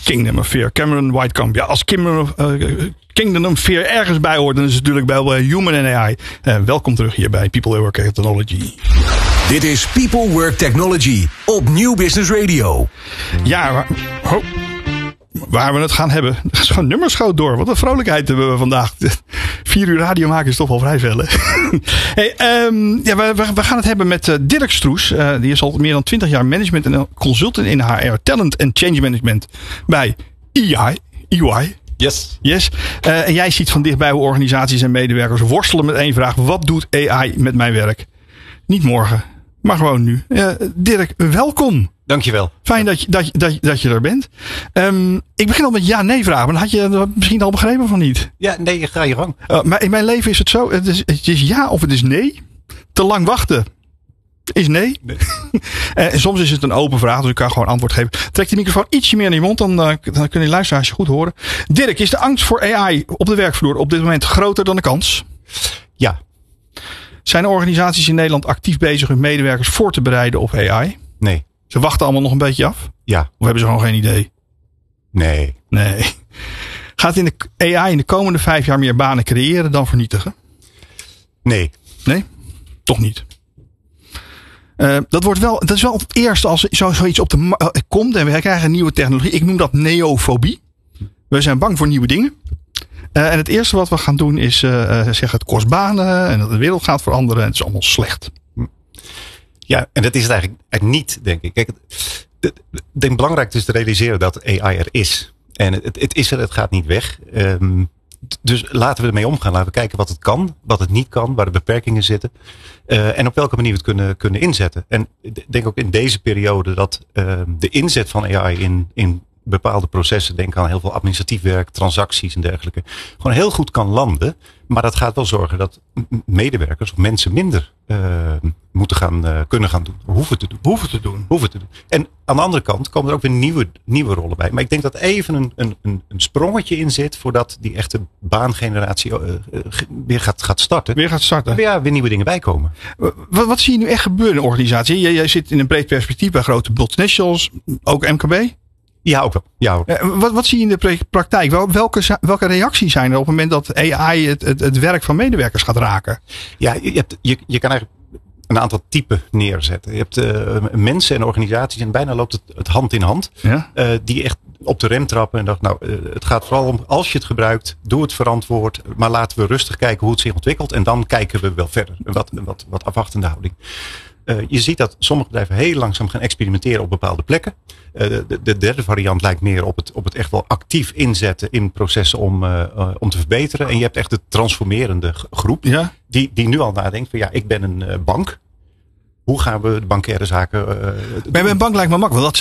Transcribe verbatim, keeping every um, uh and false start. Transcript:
Kingdom of Fear. Cameron Whitecomb. Ja, als Kingdom, uh, Kingdom of Fear ergens bij hoort, dan is het natuurlijk bij Human en A I. Uh, welkom terug hier bij People Work Technology. Dit is People Work Technology op Nieuw Business Radio. Ja, waar, oh, waar we het gaan hebben. Het is gewoon nummerschoot door. Wat een vrolijkheid hebben we vandaag. Vier uur radio maken is toch wel vrij veel. Hè? Hey, um, ja, we, we gaan het hebben met uh, Dirk Stroes. Uh, die is al meer dan twintig jaar management en consultant in H R, talent en change management bij E Y. E Y. Yes. Yes. Uh, en jij ziet van dichtbij hoe organisaties en medewerkers worstelen met één vraag. Wat doet A I met mijn werk? Niet morgen, maar gewoon nu. Uh, Dirk, welkom. Dankjewel. Fijn dat je, dat, je, dat, je, dat je er bent. Um, ik begin al met ja-nee vragen. Maar had je dat misschien al begrepen of niet? Ja, nee, ga je gang. Uh, maar in mijn leven is het zo. Het is, het is ja of het is nee. Te lang wachten is nee. nee. uh, en soms is het een open vraag. Dus ik kan gewoon antwoord geven. Trek de microfoon ietsje meer in je mond. Dan, uh, dan kunnen je luisteraars je goed horen. Dirk, is de angst voor A I op de werkvloer op dit moment groter dan de kans? Ja. Zijn organisaties in Nederland actief bezig hun medewerkers voor te bereiden op A I? Nee. Ze wachten allemaal nog een beetje af? Ja. Of hebben ze gewoon geen idee? Nee. Nee. Gaat in de A I in de komende vijf jaar meer banen creëren dan vernietigen? Nee. Nee? Toch niet. Uh, dat, wordt wel, dat is wel het eerste als zo, zoiets op de uh, komt en we krijgen een nieuwe technologie. Ik noem dat neofobie. We zijn bang voor nieuwe dingen. Uh, en het eerste wat we gaan doen is uh, zeggen het kost banen en dat de wereld gaat veranderen en het is allemaal slecht. Ja, en dat is het eigenlijk, eigenlijk niet, denk ik. Kijk, ik denk belangrijk is te realiseren dat A I er is. En het, het is er, het gaat niet weg. Um, dus laten we ermee omgaan. Laten we kijken wat het kan, wat het niet kan, waar de beperkingen zitten. Uh, en op welke manier we het kunnen, kunnen inzetten. En ik denk ook in deze periode dat uh, de inzet van A I in, in bepaalde processen, denk aan heel veel administratief werk, transacties en dergelijke, gewoon heel goed kan landen. Maar dat gaat wel zorgen dat medewerkers of mensen minder uh, moeten gaan, uh, kunnen gaan doen. Hoeven te doen. Hoeven te doen. Hoeven te doen. En aan de andere kant komen er ook weer nieuwe, nieuwe rollen bij. Maar ik denk dat even een, een, een sprongetje in zit voordat die echte baangeneratie uh, uh, weer gaat, gaat starten. Weer gaat starten. Weer, ja, weer nieuwe dingen bijkomen. Wat, wat zie je nu echt gebeuren in de organisatie? Jij, jij zit in een breed perspectief bij grote multinationals, ook M K B. Ja, ook wel. Ja, ook. Uh, wat, wat zie je in de praktijk? Wel, welke, welke reacties zijn er op het moment dat A I het, het, het werk van medewerkers gaat raken? Ja, je, hebt, je, je kan eigenlijk een aantal typen neerzetten. Je hebt uh, mensen en organisaties en bijna loopt het, het hand in hand. Ja? Uh, die echt op de rem trappen en dachten, nou, uh, het gaat vooral om als je het gebruikt, doe het verantwoord. Maar laten we rustig kijken hoe het zich ontwikkelt. En dan kijken we wel verder. Een wat, een wat, wat afwachtende houding. Uh, je ziet dat sommige bedrijven heel langzaam gaan experimenteren op bepaalde plekken. Uh, de, de derde variant lijkt meer op het, op het echt wel actief inzetten in processen om, uh, uh, om te verbeteren. En je hebt echt de transformerende groep ja? die, die nu al nadenkt van ja, ik ben een uh, bank. Hoe gaan we de bankaire zaken... Uh, bij een bank lijkt me makkelijk. Dat